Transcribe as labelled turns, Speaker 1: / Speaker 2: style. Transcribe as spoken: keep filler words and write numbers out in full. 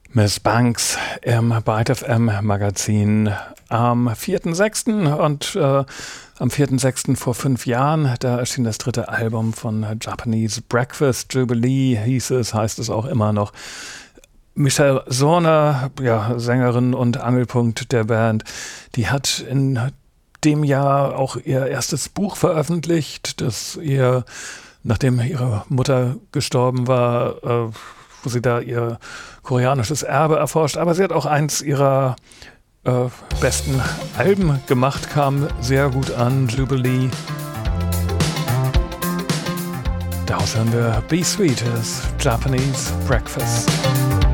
Speaker 1: Miss Banks im Byte F M Magazin am vierten sechsten und äh, am vierten sechsten vor fünf Jahren, da erschien das dritte Album von Japanese Breakfast Jubilee, hieß es, heißt es auch immer noch. Michelle Zauner, ja, Sängerin und Angelpunkt der Band, die hat in dem Jahr auch ihr erstes Buch veröffentlicht, das ihr, nachdem ihre Mutter gestorben war, äh, wo sie da ihr koreanisches Erbe erforscht. Aber sie hat auch eins ihrer äh, besten Alben gemacht, kam sehr gut an, Jubilee. Daraus hören wir Be Sweet, das Japanese Breakfast.